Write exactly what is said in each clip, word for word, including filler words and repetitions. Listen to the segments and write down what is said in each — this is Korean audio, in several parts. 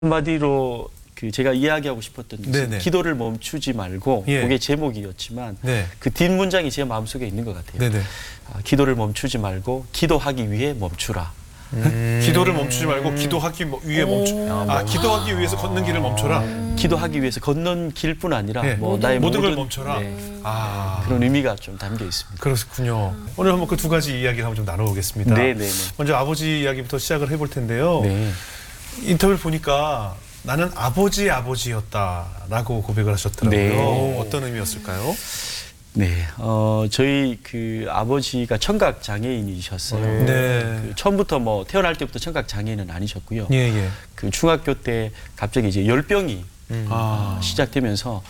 한마디로 그 제가 이야기하고 싶었던 것은 네네. 기도를 멈추지 말고 예. 그게 제목이었지만 네. 그 뒷문장이 제 마음속에 있는 것 같아요. 네네. 아, 기도를 멈추지 말고 기도하기 위해 멈추라. 음. 기도를 멈추지 말고 기도하기 위해 멈추. 아, 기도하기 위해서 걷는 길을 멈춰라. 기도하기 위해서 걷는 길뿐 아니라 네. 뭐 모든, 나의 모든 모든 걸 멈춰라. 네, 아, 그런 의미가 좀 담겨 있습니다. 그렇군요. 오늘 한번 그 두 가지 이야기를 한번 좀 나눠보겠습니다. 네네네. 먼저 아버지 이야기부터 시작을 해볼 텐데요. 네. 인터뷰를 보니까 나는 아버지의 아버지였다라고 고백을 하셨더라고요. 네. 어떤 의미였을까요? 네, 어, 저희 그 아버지가 청각 장애인이셨어요. 네. 그 처음부터 뭐 태어날 때부터 청각 장애인은 아니셨고요. 예, 예. 그 중학교 때 갑자기 이제 열병이 음. 아, 시작되면서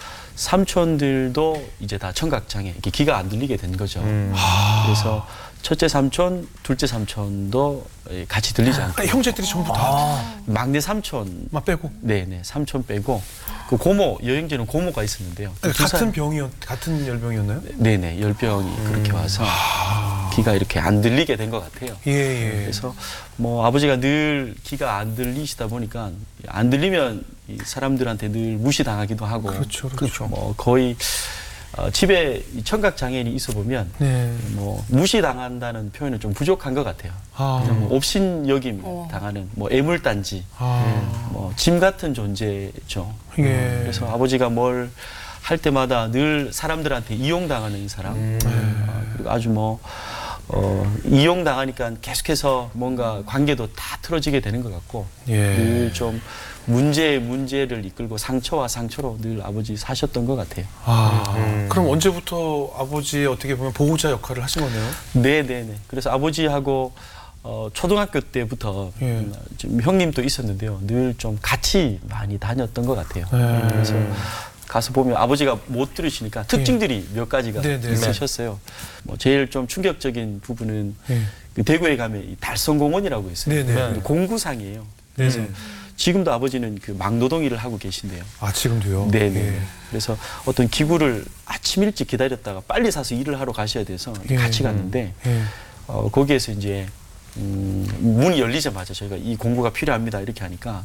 삼촌들도 이제 다 청각 장애, 이렇게 귀가 안 들리게 된 거죠. 음. 그래서 첫째 삼촌, 둘째 삼촌도 같이 들리지 않고 아, 형제들이 전부 다. 아. 막내 삼촌, 막 빼고. 네네 삼촌 빼고 그 고모 여행지는 고모가 있었는데요. 그 두 같은 살- 병이었, 같은 열병이었나요? 네네 열병이 그렇게 와서 귀가 이렇게 안 들리게 된 것 같아요. 예, 예. 그래서 뭐 아버지가 늘 귀가 안 들리시다 보니까 안 들리면 이 사람들한테 늘 무시당하기도 하고 그렇죠, 그렇죠. 뭐 거의 어, 집에 이 청각 장애인이 있어 보면 네. 뭐 무시당한다는 표현은 좀 부족한 것 같아요. 아, 그냥 뭐 옵신여김 어. 당하는 뭐 애물단지, 아, 뭐 짐 같은 존재죠. 예. 그래서 아버지가 뭘 할 때마다 늘 사람들한테 이용당하는 사람, 음. 어, 그리고 아주 뭐 어, 이용당하니까 계속해서 뭔가 관계도 다 틀어지게 되는 것 같고 예. 늘 좀 문제에 문제를 이끌고 상처와 상처로 늘 아버지 사셨던 것 같아요. 아, 그럼 언제부터 아버지의 어떻게 보면 보호자 역할을 하신 거네요? 네네네. 그래서 아버지하고 어, 초등학교 때부터 예. 음, 좀 형님도 있었는데요. 늘 좀 같이 많이 다녔던 것 같아요. 네. 그래서 가서 보면 아버지가 못 들으시니까 특징들이 몇 가지가 네네. 있으셨어요. 뭐 제일 좀 충격적인 부분은 예. 그 대구에 가면 이 달성공원이라고 있어요. 네네. 공구상이에요. 그래서 네. 지금도 아버지는 그 막노동 일을 하고 계신데요. 아, 지금도요? 네네. 예. 그래서 어떤 기구를 아침 일찍 기다렸다가 빨리 사서 일을 하러 가셔야 돼서 예. 같이 갔는데 예. 어, 거기에서 이제 음, 문이 열리자마자 저희가 이 공구가 필요합니다 이렇게 하니까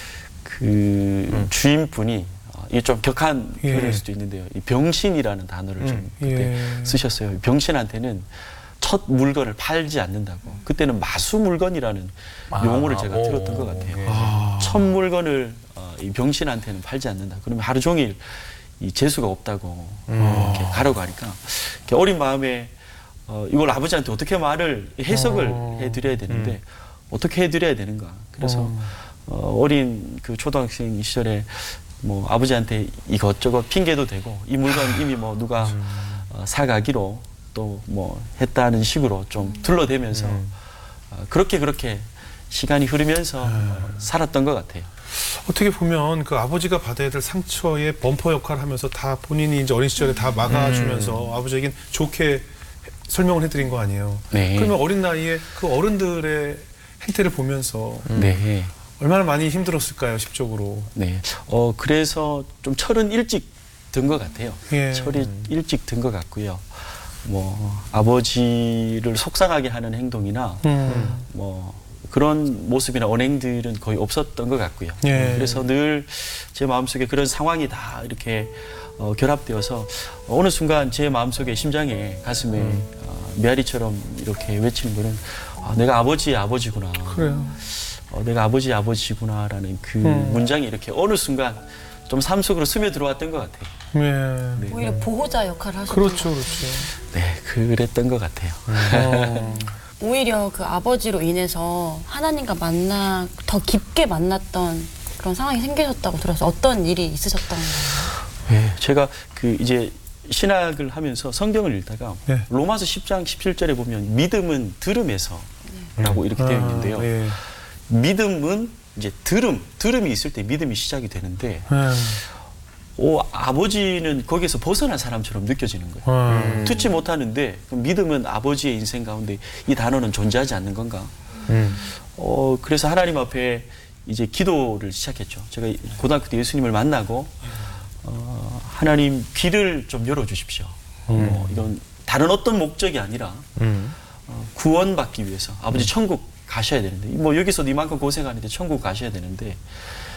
그 음. 주인분이 어, 이게 좀 격한 예. 표현일 수도 있는데요. 이 병신이라는 단어를 좀 음. 그때 예. 쓰셨어요. 병신한테는 첫 물건을 팔지 않는다고. 그때는 마수 물건이라는 용어를 제가 오. 들었던 것 같아요. 아. 첫 물건을 어, 이 병신한테는 팔지 않는다. 그러면 하루 종일 이 재수가 없다고 음. 이렇게 가라고 하니까 이렇게 어린 마음에 어, 이걸 아버지한테 어떻게 말을 해석을 어. 해드려야 되는데 음. 어떻게 해드려야 되는가. 그래서 어. 어, 어린 그 초등학생 시절에 뭐 아버지한테 이것저것 핑계도 대고 이 물건 이미 뭐 누가 어, 사가기로 또 뭐 했다는 식으로 좀 둘러대면서 음. 어, 그렇게 그렇게 시간이 흐르면서 어, 살았던 것 같아요. 어떻게 보면 그 아버지가 받아야 될 상처의 범퍼 역할을 하면서 다 본인이 이제 어린 시절에 다 막아주면서 아버지에겐 좋게 설명을 해드린 거 아니에요. 네. 그러면 어린 나이에 그 어른들의 행태를 보면서 네. 얼마나 많이 힘들었을까요, 심적으로. 네. 어, 그래서 좀 철은 일찍 든 것 같아요. 예. 철이 일찍 든 것 같고요. 뭐, 아버지를 속상하게 하는 행동이나 음. 뭐, 그런 모습이나 언행들은 거의 없었던 것 같고요. 예. 그래서 늘 제 마음속에 그런 상황이 다 이렇게 어, 결합되어서 어느 순간 제 마음속에 심장에 가슴에 음. 어, 메아리처럼 이렇게 외치는 거는 아, 내가 아버지의 아버지구나. 그래요. 어, 내가 아버지의 아버지구나라는 그 음. 문장이 이렇게 어느 순간 좀 삶 속으로 스며들어왔던 것 같아요. 예. 네. 오히려 보호자 역할을 하셨던 그렇죠, 것 그렇죠. 네, 그랬던 것 같아요. 어. 오히려 그 아버지로 인해서 하나님과 만나 더 깊게 만났던 그런 상황이 생기셨다고 들어서 어떤 일이 있으셨던 거예요? 네, 제가 그 이제 신학을 하면서 성경을 읽다가 네. 로마서 십 장 십칠 절에 보면 믿음은 들음에서라고 이렇게 되어 있는데요. 아, 예. 믿음은 이제 들음, 들음이 있을 때 믿음이 시작이 되는데 예. 오, 아버지는 거기에서 벗어난 사람처럼 느껴지는 거예요. 음. 듣지 못하는데 그럼 믿음은 아버지의 인생 가운데 이 단어는 존재하지 않는 건가? 음. 어, 그래서 하나님 앞에 이제 기도를 시작했죠. 제가 고등학교 때 예수님을 만나고 어, 하나님 귀를 좀 열어주십시오. 음. 뭐 이건 다른 어떤 목적이 아니라 음. 어, 구원받기 위해서 아버지 천국 가셔야 되는데 뭐 여기서도 이만큼 고생하는데 천국 가셔야 되는데